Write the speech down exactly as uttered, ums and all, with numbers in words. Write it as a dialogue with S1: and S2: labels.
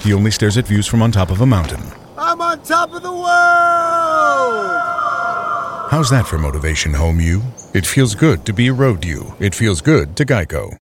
S1: He only stares at views from on top of a mountain.
S2: I'm on top of the world!
S1: How's that for motivation, home you? It feels good to be a road you. It feels good to Geico.